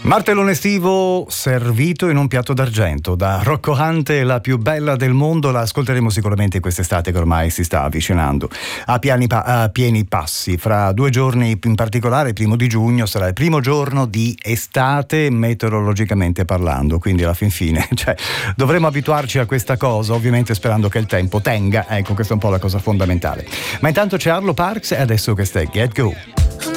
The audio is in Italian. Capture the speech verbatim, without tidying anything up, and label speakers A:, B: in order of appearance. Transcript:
A: Martellone estivo servito in un piatto d'argento da Rocco Hunt, la più bella del mondo. La ascolteremo sicuramente quest'estate che ormai si sta avvicinando a, piani pa- a pieni passi. Fra due giorni, in particolare il primo di giugno, sarà il primo giorno di estate meteorologicamente parlando, quindi alla fin fine cioè, dovremo abituarci a questa cosa, ovviamente sperando che il tempo tenga. Ecco, questa è un po' la cosa fondamentale. Ma intanto c'è Arlo Parks e adesso questa è Get Go.